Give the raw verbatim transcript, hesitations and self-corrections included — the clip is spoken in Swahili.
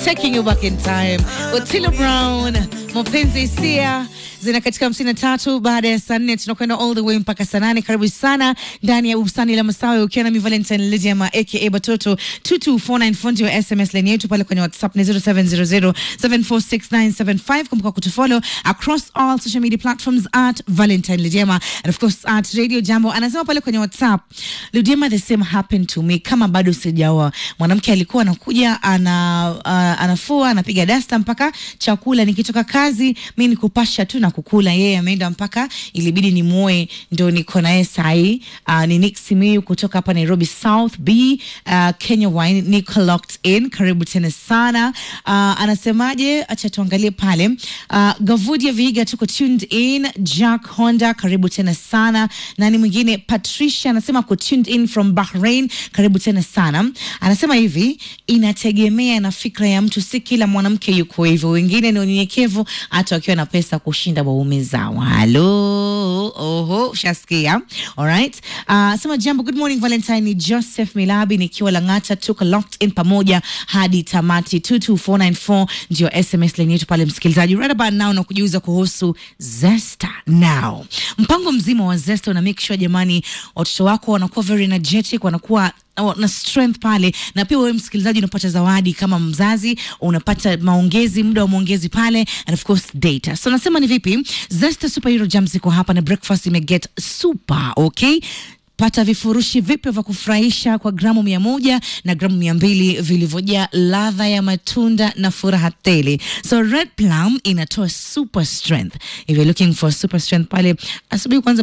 taking you back in time. Otile Brown, Mapenzi Hisia zina katika hamsini na tatu baada ya saa nne tunakwenda all the way mpaka saa nane. Karibu sana ndani ya Bustani la Masawe ukiwa na mi Valentine Lydia aka Batoto. Two two four nine four ndio S M S line yetu, pale kwenye WhatsApp ni zero seven zero zero seven four six nine seven five. Kumbuka kutufollow across all social media platforms at Valentine Lydia and of course at Radio Jambo. Anasema pale kwenye WhatsApp, Lydia, the same happened to me. Kama bado sijaoa, mwanamke alikuwa anakuja ana uh, anafua anapiga dasta mpaka chakula, nikitoka kazi mimi nikupasha tu na kukula, yeye ameenda mpaka ilibidi ni muoe ndio niko naye sahi. Uh, ni Nick Simiyu kutoka hapa Nairobi South B, uh, Kenya Wine. Nico locked in, karibu tena sana. Uh, anasemaje? Acha tuangalie pale. Uh, Gavudia Viga tuko tuned in. Jack Honda, karibu tena sana. Nani mwingine? Patricia anasema ko tuned in from Bahrain, karibu tena sana. Anasema hivi, inategemea na fikra ya mtu, si kila mwanamke yuko hivyo, wengine ni unyenyekevu hata wakiwa na pesa kushinda waume zao. Hello, oho, shaskia. Alright. Uh, sema jambo, good morning Valentine, ni Joseph Milabi nikiwa Langata, tuko locked in pamoja hadi tamati. Two two four nine four ndio S M S line yetu pale msikilizaji. Right about now na kujiuza kuhusu Zesta Now. Mpango mzima wa Zesta una make sure jamani watoto wako wanakuwa very energetic, wanakuwa na strength pale, na pia wewe msikilizaji unapata zawadi kama mzazi, unapata maongezi, muda wa maongezi pale, and of course data. So nasema ni vipi, Zesta Superhero Jams iko hapa na breakfast imeget super, okay? Pata vifurushi vipya vya kufurahisha kwa gramu mia moja na gramu mia mbili vilivyojaa ladha ya matunda na furaha tele. So Red Plum inatoa super strength. If you're looking for super strength pale, asubuhi kwanza